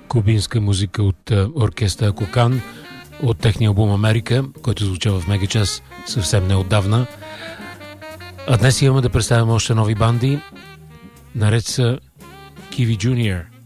кубинска музика от оркестъра Кокан от техния албум Америка, който звуча в Мегачас съвсем неотдавна. А днес имаме да представим още нови банди. Наред са Kiwi Junior.